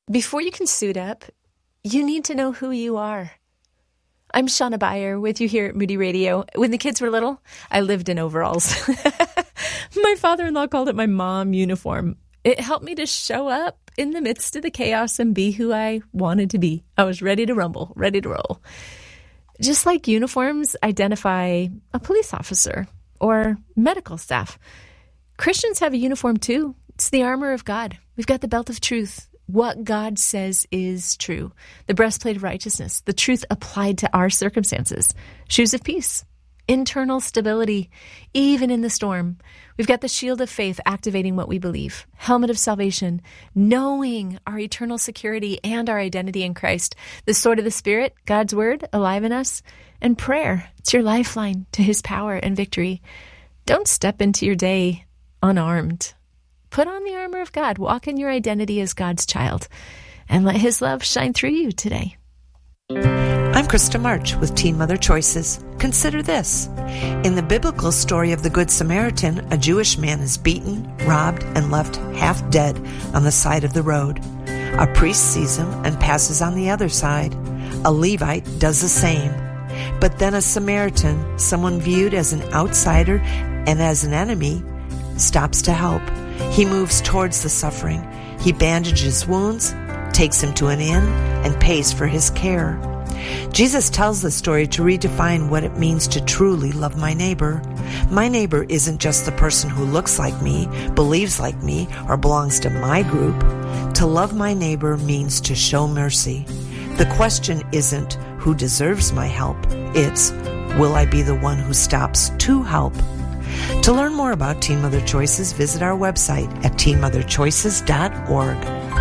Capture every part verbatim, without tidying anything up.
Before you can suit up, you need to know who you are. I'm Shauna Beyer with you here at Moody Radio. When the kids were little, I lived in overalls. My father-in-law called it my mom uniform. It helped me to show up in the midst of the chaos and be who I wanted to be. I was ready to rumble, ready to roll. Just like uniforms identify a police officer or medical staff, Christians have a uniform too. It's the armor of God. We've got the belt of truth. What God says is true. The breastplate of righteousness, the truth applied to our circumstances. Shoes of peace, internal stability, even in the storm. We've got the shield of faith activating what we believe. Helmet of salvation, knowing our eternal security and our identity in Christ. The sword of the Spirit, God's word alive in us. And prayer, it's your lifeline to his power and victory. Don't step into your day unarmed. Put on the armor of God. Walk in your identity as God's child. And let his love shine through you today. I'm Krista March with Teen Mother Choices. Consider this. In the biblical story of the Good Samaritan, a Jewish man is beaten, robbed, and left half dead on the side of the road. A priest sees him and passes on the other side. A Levite does the same. But then a Samaritan, someone viewed as an outsider and as an enemy, stops to help. He moves towards the suffering. He bandages wounds, takes him to an inn, and pays for his care. Jesus tells the story to redefine what it means to truly love my neighbor. My neighbor isn't just the person who looks like me, believes like me, or belongs to my group. To love my neighbor means to show mercy. The question isn't who deserves my help. It's, will I be the one who stops to help? To learn more about Teen Mother Choices, visit our website at teen mother choices dot org.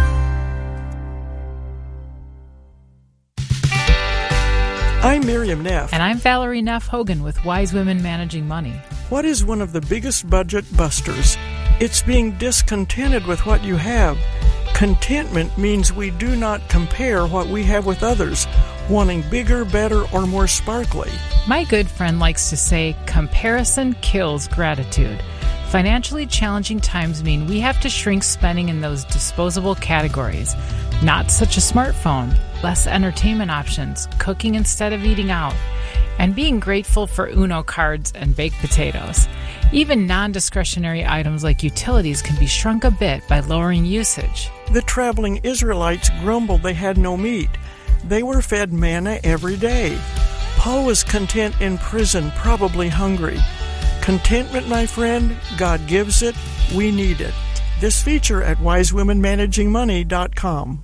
I'm Miriam Neff. And I'm Valerie Neff Hogan with Wise Women Managing Money. What is one of the biggest budget busters? It's being discontented with what you have. Contentment means we do not compare what we have with others, wanting bigger, better, or more sparkly. My good friend likes to say, comparison kills gratitude. Financially challenging times mean we have to shrink spending in those disposable categories. Not such a smartphone, less entertainment options, cooking instead of eating out, and being grateful for Uno cards and baked potatoes. Even non-discretionary items like utilities can be shrunk a bit by lowering usage. The traveling Israelites grumbled they had no meat. They were fed manna every day. Paul was content in prison, probably hungry. Contentment, my friend, God gives it, we need it. This feature at wise women managing money dot com.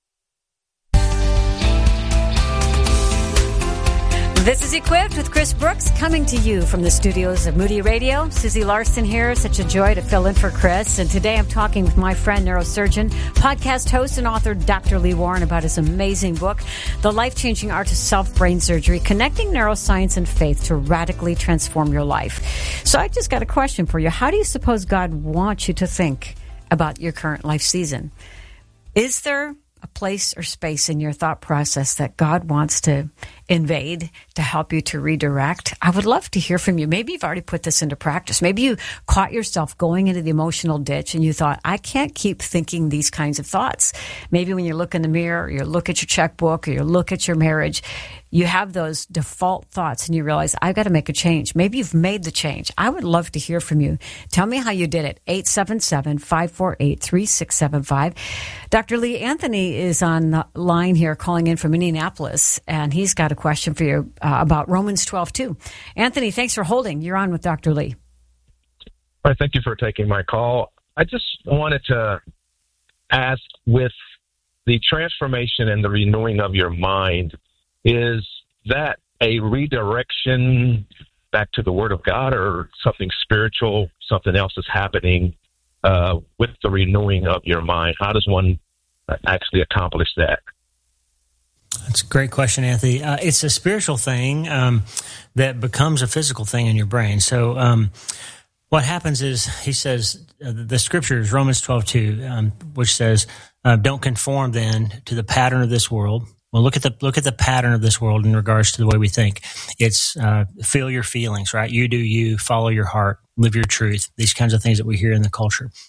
This is Equipped with Chris Brooks, coming to you from the studios of Moody Radio. Susie Larson here. Such a joy to fill in for Chris. And today I'm talking with my friend, neurosurgeon, podcast host, and author, Doctor Lee Warren, about his amazing book, The Life-Changing Art of Self-Brain Surgery, Connecting Neuroscience and Faith to Radically Transform Your Life. So I just got a question for you. How do you suppose God wants you to think about your current life season? Is there a place or space in your thought process that God wants to invade to help you to redirect? I would love to hear from you. Maybe you've already put this into practice. Maybe you caught yourself going into the emotional ditch and you thought, I can't keep thinking these kinds of thoughts. Maybe when you look in the mirror, or you look at your checkbook, or you look at your marriage, you have those default thoughts and you realize, I've got to make a change. Maybe you've made the change. I would love to hear from you. Tell me how you did it. eight seven seven, five four eight, three six seven five. Doctor Lee Anthony is on the line here calling in from Indianapolis, and he's got a question for you uh, about Romans twelve two. Anthony, thanks for holding. You're on with Doctor Lee. All right, thank you for taking my call. I just wanted to ask, with the transformation and the renewing of your mind, is that a redirection back to the Word of God, or something spiritual, something else is happening uh, with the renewing of your mind? How does one actually accomplish that? That's a great question, Anthony. Uh, it's a spiritual thing um, that becomes a physical thing in your brain. So um, what happens is, he says, uh, the scriptures, Romans twelve two, um, which says, uh, don't conform then to the pattern of this world. Well, look at the look at the pattern of this world in regards to the way we think. It's uh, feel your feelings, right? You do you, follow your heart, live your truth. These kinds of things that we hear in the culture.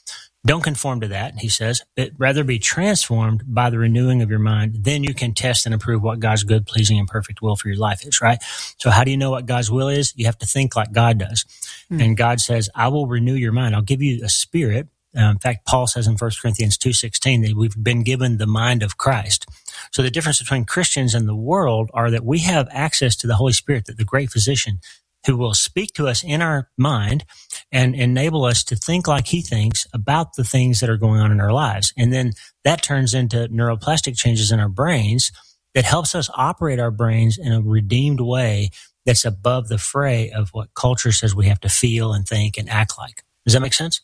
Don't conform to that, he says, but rather be transformed by the renewing of your mind. Then you can test and approve what God's good, pleasing, and perfect will for your life is, right? So how do you know what God's will is? You have to think like God does. Mm. And God says, I will renew your mind. I'll give you a spirit. Uh, in fact, Paul says in First Corinthians two sixteen that we've been given the mind of Christ. So the difference between Christians and the world are that we have access to the Holy Spirit, that the great physician, who will speak to us in our mind and enable us to think like he thinks about the things that are going on in our lives. And then that turns into neuroplastic changes in our brains that helps us operate our brains in a redeemed way that's above the fray of what culture says we have to feel and think and act like. Does that make sense?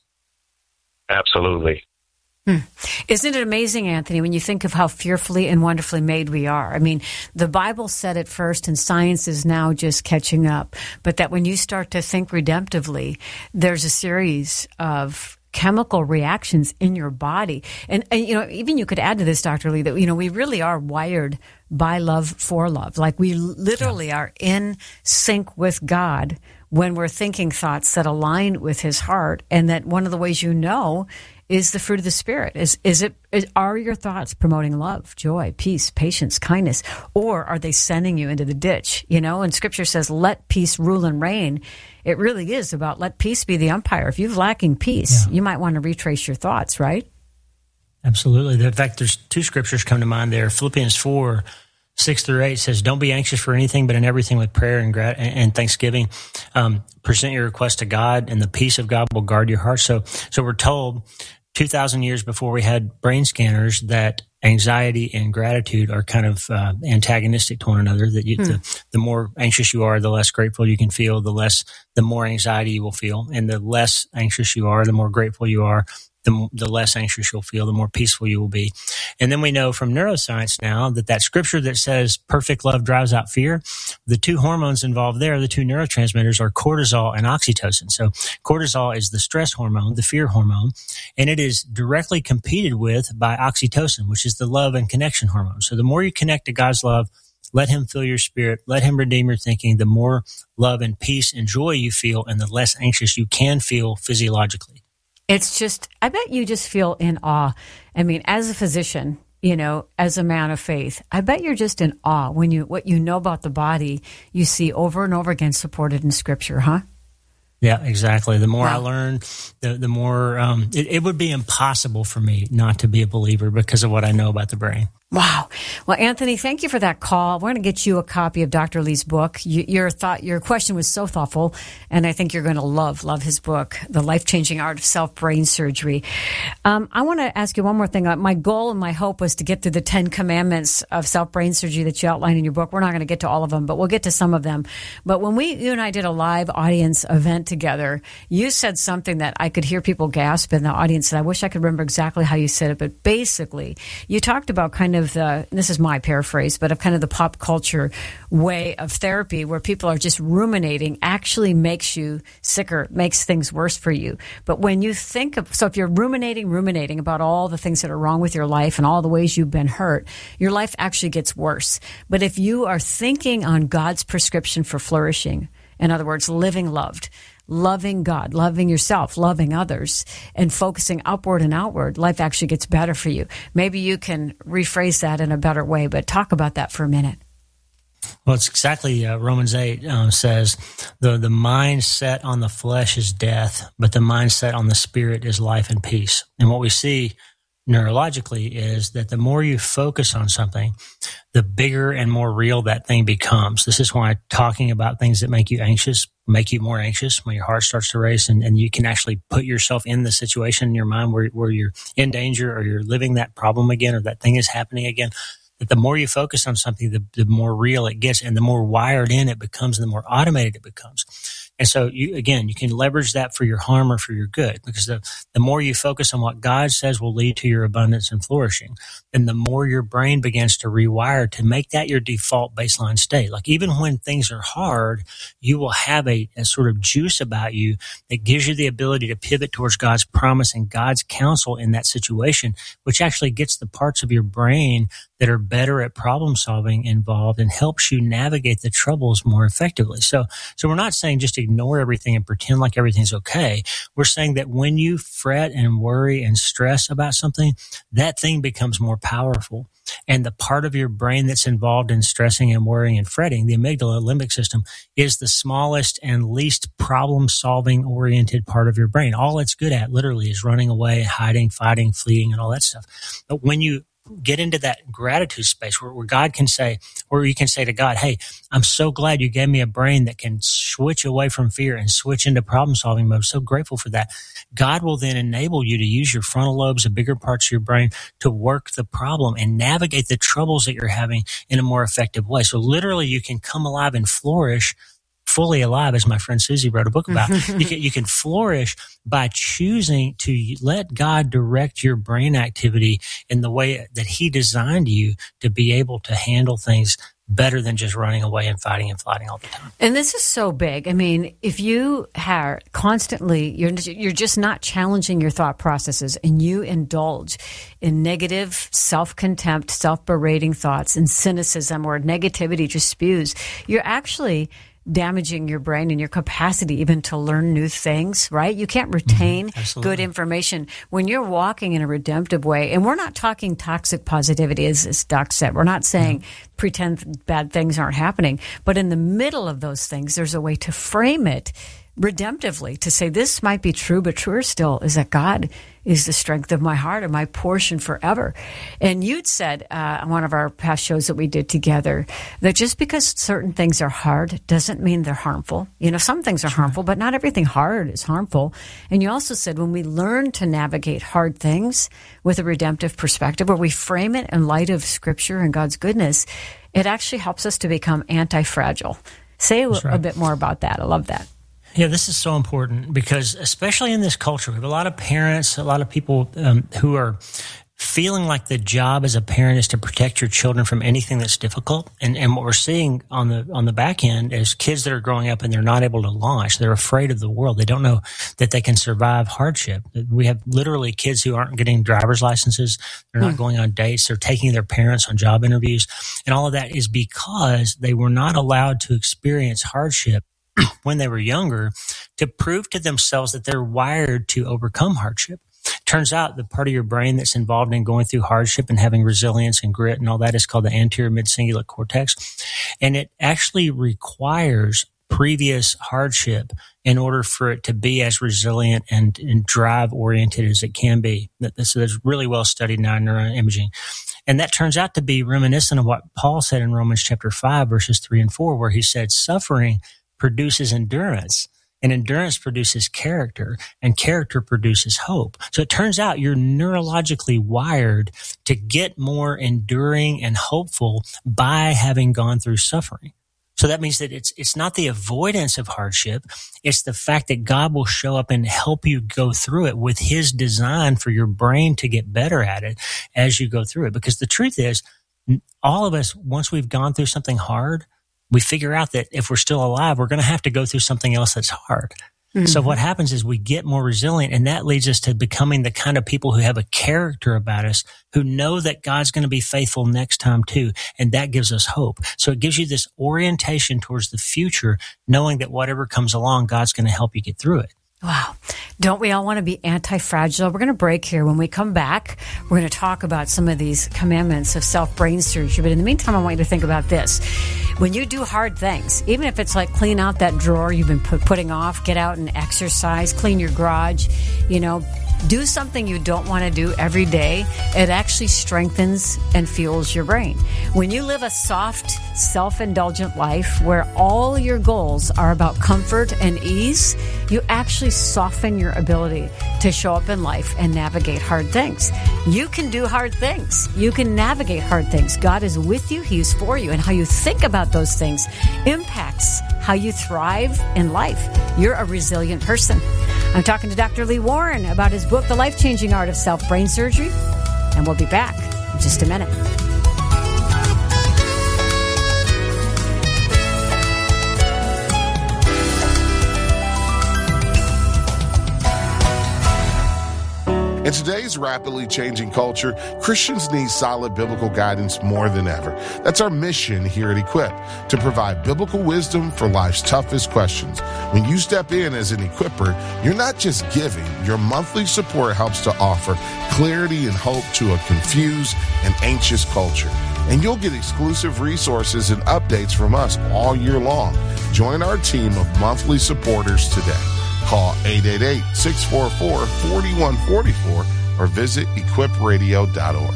Absolutely. Hmm. Isn't it amazing, Anthony, when you think of how fearfully and wonderfully made we are? I mean, the Bible said it first, and science is now just catching up. But that when you start to think redemptively, there's a series of chemical reactions in your body. And, and, you know, even you could add to this, Doctor Lee, that, you know, we really are wired by love for love. Like we literally yeah. are in sync with God when we're thinking thoughts that align with his heart. And that one of the ways you know is the fruit of the Spirit. Is is it? Is, are your thoughts promoting love, joy, peace, patience, kindness, or are they sending you into the ditch? You know, and Scripture says, "Let peace rule and reign." It really is about let peace be the umpire. If you're lacking peace, yeah. you might want to retrace your thoughts, right? Absolutely. In fact, there's two scriptures come to mind there. Philippians four. Six through eight says, don't be anxious for anything, but in everything with prayer and grat- and thanksgiving, um, present your request to God, and the peace of God will guard your heart. So, so we're told two thousand years before we had brain scanners that anxiety and gratitude are kind of uh, antagonistic to one another. That you, hmm. the, the more anxious you are, the less grateful you can feel. The less, the more anxiety you will feel, and the less anxious you are, the more grateful you are. The, the less anxious you'll feel, the more peaceful you will be. And then we know from neuroscience now that that scripture that says perfect love drives out fear, the two hormones involved there, the two neurotransmitters are cortisol and oxytocin. So cortisol is the stress hormone, the fear hormone, and it is directly competed with by oxytocin, which is the love and connection hormone. So the more you connect to God's love, let him fill your spirit, let him redeem your thinking, the more love and peace and joy you feel, and the less anxious you can feel physiologically. It's just, I bet you just feel in awe. I mean, as a physician, you know, as a man of faith, I bet you're just in awe when you, what you know about the body, you see over and over again supported in Scripture, huh? Yeah, exactly. The more wow. I learn, the, the more, um, it, it would be impossible for me not to be a believer because of what I know about the brain. Wow. Well, Anthony, thank you for that call. We're going to get you a copy of Doctor Lee's book. You, your thought, your question was so thoughtful, and I think you're going to love, love his book, The Life-Changing Art of Self-Brain Surgery. Um, I want to ask you one more thing. My goal and my hope was to get through the Ten Commandments of self-brain surgery that you outlined in your book. We're not going to get to all of them, but we'll get to some of them. But when we, you and I did a live audience event together, you said something that I could hear people gasp in the audience, and I wish I could remember exactly how you said it, but basically, you talked about kind of the, this is my paraphrase, but of kind of the pop culture way of therapy where people are just ruminating actually makes you sicker, makes things worse for you. But when you think of, so if you're ruminating, ruminating about all the things that are wrong with your life and all the ways you've been hurt, your life actually gets worse. But if you are thinking on God's prescription for flourishing, in other words, living loved, loving God, loving yourself, loving others, and focusing upward and outward, life actually gets better for you. Maybe you can rephrase that in a better way, but talk about that for a minute. Well, it's exactly uh, Romans eight um, says, the, the mind set on the flesh is death, but the mind set on the spirit is life and peace. And what we see neurologically is that the more you focus on something, the bigger and more real that thing becomes. This is why talking about things that make you anxious make you more anxious when your heart starts to race, and, and you can actually put yourself in the situation in your mind where, where you're in danger or you're living that problem again or that thing is happening again. That the more you focus on something, the, the more real it gets, and the more wired in it becomes, and the more automated it becomes. And so, you again, you can leverage that for your harm or for your good, because the, the more you focus on what God says will lead to your abundance and flourishing, then the more your brain begins to rewire to make that your default baseline state. Like even when things are hard, you will have a, a sort of juice about you that gives you the ability to pivot towards God's promise and God's counsel in that situation, which actually gets the parts of your brain that are better at problem solving involved and helps you navigate the troubles more effectively. So, so we're not saying just ignore everything and pretend like everything's okay. We're saying that when you fret and worry and stress about something, that thing becomes more powerful. And the part of your brain that's involved in stressing and worrying and fretting, the amygdala limbic system, is the smallest and least problem-solving oriented part of your brain. All it's good at literally is running away, hiding, fighting, fleeing, and all that stuff. But when you get into that gratitude space where, where God can say, or you can say to God, hey, I'm so glad you gave me a brain that can switch away from fear and switch into problem-solving mode. I'm so grateful for that. God will then enable you to use your frontal lobes, the bigger parts of your brain, to work the problem and navigate the troubles that you're having in a more effective way. So literally you can come alive and flourish fully alive, as my friend Susie wrote a book about. you can, you can flourish by choosing to let God direct your brain activity in the way that he designed you to be able to handle things better than just running away and fighting and fighting all the time. And this is so big. I mean, if you are constantly, you're, you're just not challenging your thought processes and you indulge in negative self-contempt, self-berating thoughts and cynicism or negativity just spews, you're actually damaging your brain and your capacity even to learn new things, right? You can't retain mm-hmm. good information when you're walking in a redemptive way. And we're not talking toxic positivity, as, as Doc said. We're not saying mm-hmm. pretend bad things aren't happening. But in the middle of those things, there's a way to frame it redemptively, to say this might be true, but truer still is that God is the strength of my heart and my portion forever. And you'd said uh, on one of our past shows that we did together that just because certain things are hard doesn't mean they're harmful. You know, some things are sure. harmful, but not everything hard is harmful. And you also said when we learn to navigate hard things with a redemptive perspective, where we frame it in light of Scripture and God's goodness, it actually helps us to become anti-fragile. Say a, right. a bit more about that. I love that. Yeah, this is so important because especially in this culture, we have a lot of parents, a lot of people um, who are feeling like the job as a parent is to protect your children from anything that's difficult. And, and what we're seeing on the on the back end is kids that are growing up and they're not able to launch. They're afraid of the world. They don't know that they can survive hardship. We have literally kids who aren't getting driver's licenses. They're not mm. going on dates. They're taking their parents on job interviews. And all of that is because they were not allowed to experience hardship when they were younger to prove to themselves that they're wired to overcome hardship. Turns out the part of your brain that's involved in going through hardship and having resilience and grit and all that is called the anterior mid-cingulate cortex. And it actually requires previous hardship in order for it to be as resilient and, and drive-oriented as it can be. So that's really well studied now in neuroimaging. And that turns out to be reminiscent of what Paul said in Romans chapter five, verses three and four, where he said, suffering produces endurance, and endurance produces character, and character produces hope. So it turns out you're neurologically wired to get more enduring and hopeful by having gone through suffering. So that means that it's it's not the avoidance of hardship, it's the fact that God will show up and help you go through it with his design for your brain to get better at it as you go through it. Because the truth is, all of us, once we've gone through something hard, we figure out that if we're still alive, we're going to have to go through something else that's hard. Mm-hmm. So what happens is we get more resilient, and that leads us to becoming the kind of people who have a character about us, who know that God's going to be faithful next time too. And that gives us hope. So it gives you this orientation towards the future, knowing that whatever comes along, God's going to help you get through it. Wow. Don't we all want to be anti-fragile? We're going to break here. When we come back, we're going to talk about some of these commandments of self-brain surgery. But in the meantime, I want you to think about this. When you do hard things, even if it's like clean out that drawer you've been put, putting off, get out and exercise, clean your garage, you know, do something you don't want to do every day, it actually strengthens and fuels your brain. When you live a soft, self-indulgent life where all your goals are about comfort and ease, you actually soften your ability to show up in life and navigate hard things. You can do hard things. You can navigate hard things. God is with you. He is for you. And how you think about those things impacts how you thrive in life. You're a resilient person. I'm talking to Doctor Lee Warren about his book, The Life-Changing Art of Self-Brain Surgery, and we'll be back in just a minute. In today's rapidly changing culture, Christians need solid biblical guidance more than ever. That's our mission here at Equip, to provide biblical wisdom for life's toughest questions. When you step in as an equipper, you're not just giving. Your monthly support helps to offer clarity and hope to a confused and anxious culture. And you'll get exclusive resources and updates from us all year long. Join our team of monthly supporters today. Call eight eight eight, six four four, four one four four or visit equip radio dot org.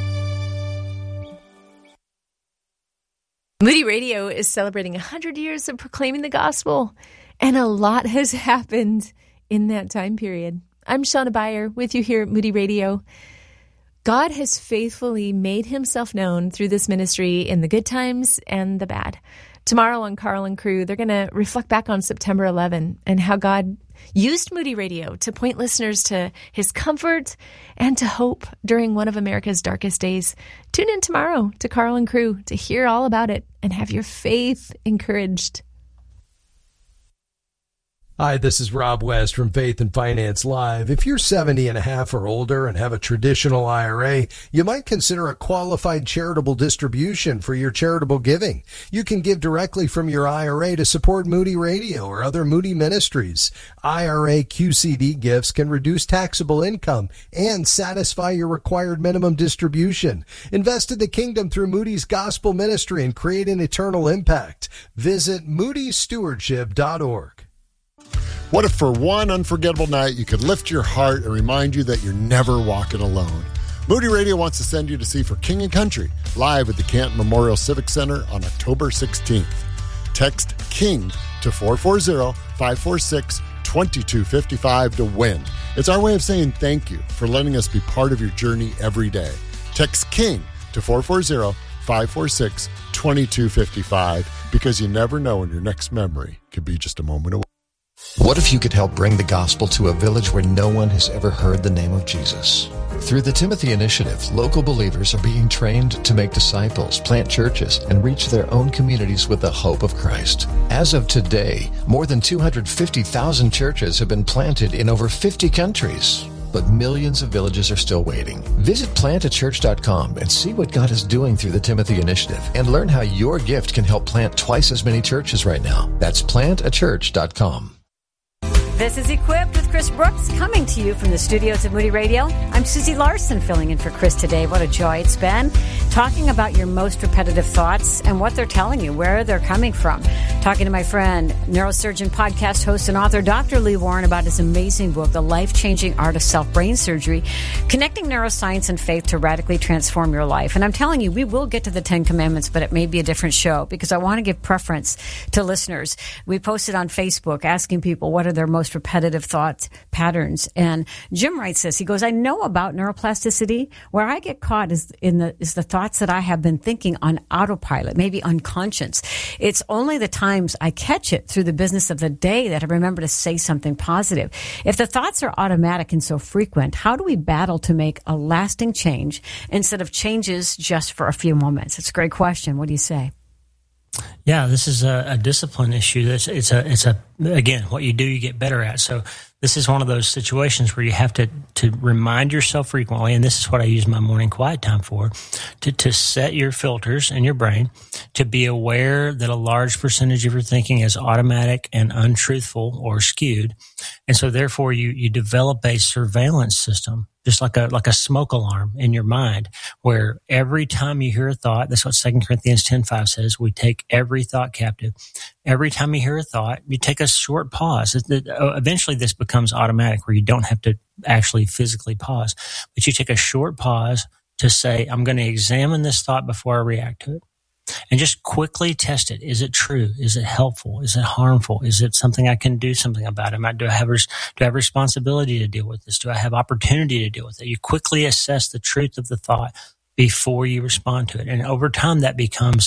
Moody Radio is celebrating one hundred years of proclaiming the gospel, and a lot has happened in that time period. I'm Shauna Beyer with you here at Moody Radio. God has faithfully made himself known through this ministry in the good times and the bad. Tomorrow on Carl and Crew, they're going to reflect back on September eleventh and how God used Moody Radio to point listeners to his comfort and to hope during one of America's darkest days. Tune in tomorrow to Carl and Crew to hear all about it and have your faith encouraged. Hi, this is Rob West from Faith and Finance Live. If you're seventy and a half or older and have a traditional I R A, you might consider a qualified charitable distribution for your charitable giving. You can give directly from your I R A to support Moody Radio or other Moody ministries. I R A Q C D gifts can reduce taxable income and satisfy your required minimum distribution. Invest in the kingdom through Moody's gospel ministry and create an eternal impact. Visit moody stewardship dot org. What if for one unforgettable night you could lift your heart and remind you that you're never walking alone? Moody Radio wants to send you to see For King and Country live at the Canton Memorial Civic Center on October sixteenth. Text KING to four four zero, five four six, two two five five to win. It's our way of saying thank you for letting us be part of your journey every day. Text KING to four four zero, five four six, two two five five because you never know when your next memory could be just a moment away. What if you could help bring the gospel to a village where no one has ever heard the name of Jesus? Through the Timothy Initiative, local believers are being trained to make disciples, plant churches, and reach their own communities with the hope of Christ. As of today, more than two hundred fifty thousand churches have been planted in over fifty countries. But millions of villages are still waiting. Visit plant a church dot com and see what God is doing through the Timothy Initiative and learn how your gift can help plant twice as many churches right now. That's plant a church dot com. This is Equipped with Chris Brooks, coming to you from the studios of Moody Radio. I'm Susie Larson, filling in for Chris today. What a joy it's been. Talking about your most repetitive thoughts and what they're telling you, where they're coming from. Talking to my friend, neurosurgeon, podcast host, and author, Doctor Lee Warren, about his amazing book, The Life-Changing Art of Self-Brain Surgery, connecting neuroscience and faith to radically transform your life. And I'm telling you, we will get to the Ten Commandments, but it may be a different show because I want to give preference to listeners. We posted on Facebook asking people what are their most repetitive thoughts patterns, and Jim writes this. He goes, I know about neuroplasticity. Where I get caught is in the is the thoughts that I have been thinking on autopilot, maybe unconscious. It's only the times I catch it through the business of the day that I remember to say something positive. If the thoughts are automatic and so frequent, how do we battle to make a lasting change instead of changes just for a few moments? It's a great question. What do you say? Yeah, this is a, a discipline issue. It's, it's a, it's a, again, what you do, you get better at. So this is one of those situations where you have to, to remind yourself frequently, and this is what I use my morning quiet time for, to, to set your filters in your brain, to be aware that a large percentage of your thinking is automatic and untruthful or skewed. And so therefore you, you develop a surveillance system, just like a, like a smoke alarm in your mind, where every time you hear a thought, that's what Second Corinthians ten five says, we take every thought captive. Every time you hear a thought, you take a short pause. Eventually this becomes automatic where you don't have to actually physically pause, but you take a short pause to say, I'm going to examine this thought before I react to it. And just quickly test it. Is it true? Is it helpful? Is it harmful? Is it something I can do something about? Am I, do I have, do I have responsibility to deal with this? Do I have opportunity to deal with it? You quickly assess the truth of the thought before you respond to it. And over time, that becomes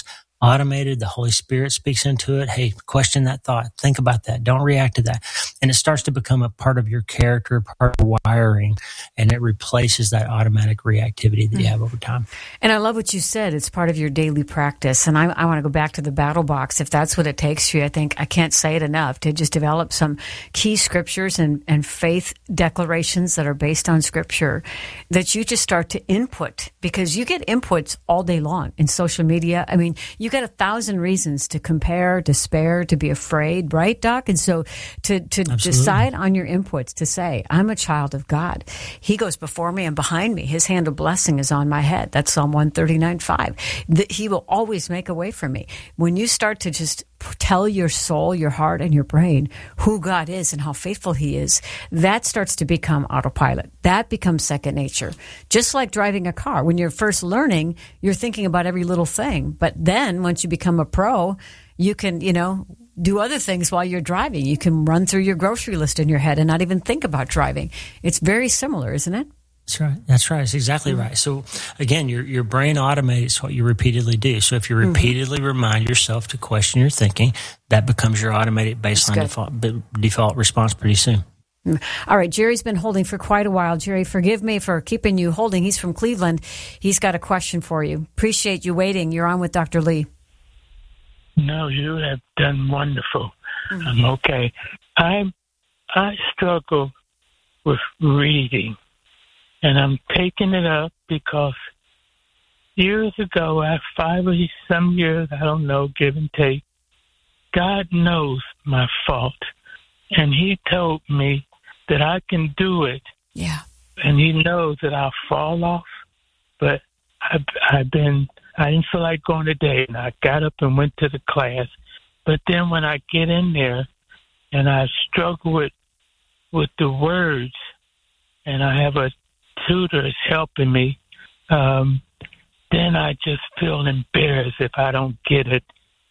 automated. The Holy Spirit speaks into it. Hey, question that thought. Think about that. Don't react to that. And it starts to become a part of your character, part of wiring, and it replaces that automatic reactivity that you have over time. And I love what you said. It's part of your daily practice. And I, I want to go back to the battle box. If that's what it takes for you, I think I can't say it enough to just develop some key scriptures and, and faith declarations that are based on scripture that you just start to input, because you get inputs all day long in social media. I mean, you get a thousand reasons to compare, despair, to be afraid, right, Doc? And so to, to decide on your inputs, to say, I'm a child of God. He goes before me and behind me. His hand of blessing is on my head. That's Psalm one thirty-nine five. That he will always make a way for me. When you start to just tell your soul, your heart, and your brain who God is and how faithful he is, that starts to become autopilot. That becomes second nature. Just like driving a car. When you're first learning, you're thinking about every little thing. But then once you become a pro, you can, you know, do other things while you're driving. You can run through your grocery list in your head and not even think about driving. It's very similar, isn't it? That's right. That's right. It's exactly right. So again, your your brain automates what you repeatedly do. So if you repeatedly mm-hmm. remind yourself to question your thinking, that becomes your automated baseline default, default response pretty soon. All right. Jerry's been holding for quite a while. Jerry, forgive me for keeping you holding. He's from Cleveland. He's got a question for you. Appreciate you waiting. You're on with Doctor Lee. No, you have done wonderful. Mm-hmm. I'm okay. I I struggle with reading. And I'm taking it up because years ago, after five or some years, I don't know, give and take, God knows my fault. And he told me that I can do it. Yeah. And he knows that I'll fall off. But I've, I've been, I didn't feel like going today. And I got up and went to the class. But then when I get in there and I struggle with, with the words, and I have a tutor is helping me, um, then I just feel embarrassed if I don't get it.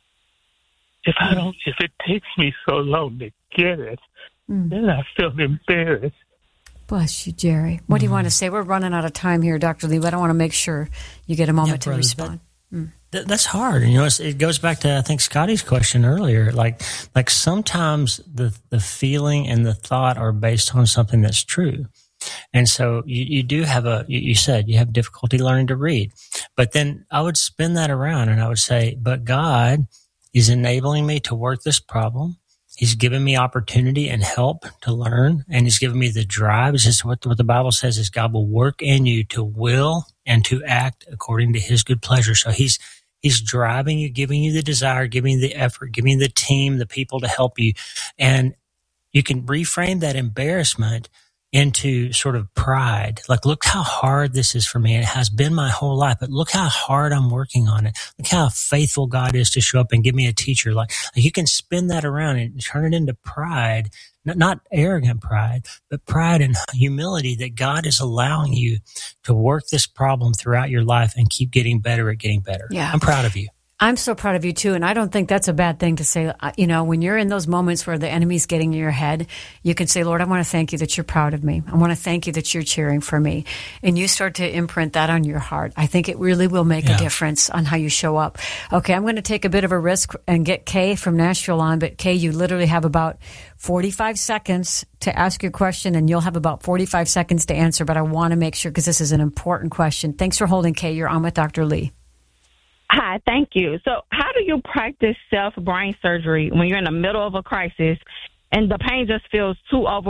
If I don't, if it takes me so long to get it, mm. then I feel embarrassed. Bless you, Jerry. What mm. do you want to say? We're running out of time here, Doctor Lee, but I want to make sure you get a moment yeah, to brother, respond. That, mm. that, that's hard. You know, it's, it goes back to, I think, Scotty's question earlier. Like, like sometimes the, the feeling and the thought are based on something that's true. And so you, you do have a, you, you said you have difficulty learning to read. But then I would spin that around and I would say, but God is enabling me to work this problem. He's given me opportunity and help to learn, and he's given me the drive. It's just what, what the Bible says is God will work in you to will and to act according to his good pleasure. So he's, he's driving you, giving you the desire, giving you the effort, giving you the team, the people to help you. And you can reframe that embarrassment into sort of pride. Like, look how hard this is for me. It has been my whole life, but look how hard I'm working on it. Look how faithful God is to show up and give me a teacher. Like, like you can spin that around and turn it into pride, not, not arrogant pride, but pride and humility that God is allowing you to work this problem throughout your life and keep getting better at getting better. Yeah. I'm proud of you. I'm so proud of you, too, and I don't think that's a bad thing to say. You know, when you're in those moments where the enemy's getting in your head, you can say, Lord, I want to thank you that you're proud of me. I want to thank you that you're cheering for me. And you start to imprint that on your heart. I think it really will make yeah. a difference on how you show up. Okay, I'm going to take a bit of a risk and get Kay from Nashville on, but Kay, you literally have about forty-five seconds to ask your question, and you'll have about forty-five seconds to answer, but I want to make sure, because this is an important question. Thanks for holding, Kay. You're on with Doctor Lee. Hi, thank you. So how do you practice self-brain surgery when you're in the middle of a crisis and the pain just feels too overwhelming